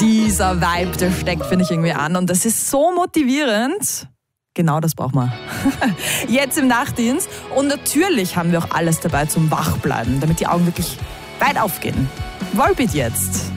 Dieser Vibe, der steckt, finde ich, irgendwie an. Und das ist so motivierend. Genau das brauchen wir. Jetzt im Nachtdienst. Und natürlich haben wir auch alles dabei zum Wachbleiben, damit die Augen wirklich weit aufgehen. Volbeat jetzt.